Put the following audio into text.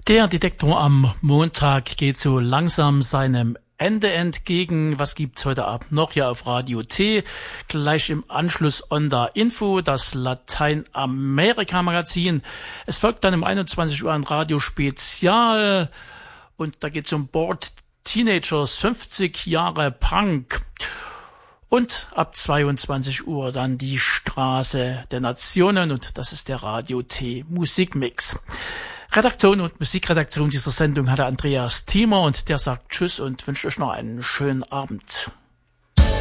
Der Detektor am Montag geht so langsam seinem Ende entgegen. Was gibt's heute Abend noch hier auf Radio T? Gleich im Anschluss Onda Info, das Lateinamerika-Magazin. Es folgt dann um 21 Uhr ein Radio-Spezial und da geht's um Bored Teenagers, 50 Jahre Punk. Und ab 22 Uhr dann die Straße der Nationen und das ist der Radio T Musikmix. Redaktion und Musikredaktion dieser Sendung hatte Andreas Thiemer und der sagt Tschüss und wünscht euch noch einen schönen Abend.